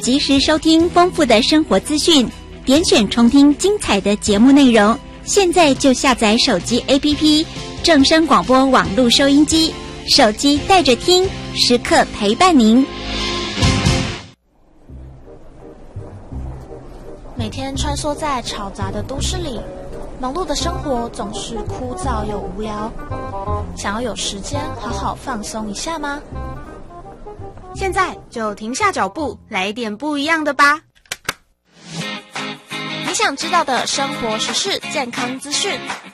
及时收听丰富的生活资讯，点选重听精彩的节目内容。现在就下载手机 APP 正声广播网络收音机，手机带着听，时刻陪伴您。 每天穿梭在嘈杂的都市里，忙碌的生活总是枯燥又无聊。想要有时间好好放松一下吗？ 现在就停下脚步，来点不一样的吧。 你想知道的生活时事、健康资讯，